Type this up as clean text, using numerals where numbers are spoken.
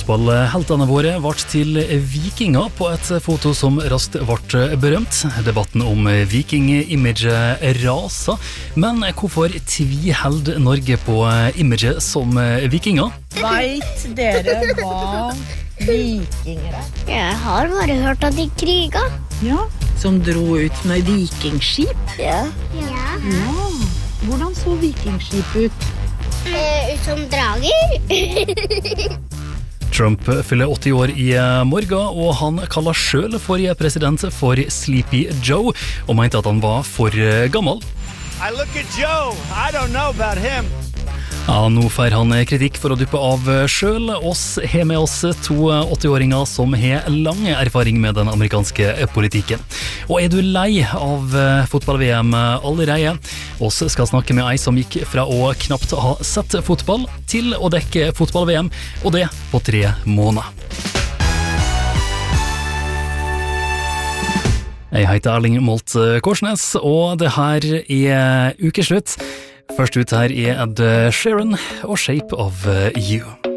Fotballheltene våre ble til vikinger på et foto som raskt ble berømt. Debatten om viking-imaget raser, men hvorfor tviholder Norge på imaget som vikinger? Vet dere hva vikinger er? Jeg har bare hørt at de kriga. Ja, som dro ut med vikingskip. Ja. Hvordan så vikingskip ut? Ut som drager. Trump fyller 80 år i morgen, og han kaller selv forrige president for Sleepy Joe, og mente at han var for gammel. I look at Joe. I don't know about him. Ja, nå får han kritikk for å duppe av selv. Oss har med oss to 80-åringer som har lang erfaring med den amerikanske politikken. Og er du lei av fotball-VM allerede? Oss skal snakke med ei som gikk fra å knapt ha sett fotball til å dekke fotball-VM, og det på 3 måneder. Jeg heter Erling Molt Korsnes, og det her er ukeslutt. Først ut her er Ed Sheeran og Shape of You.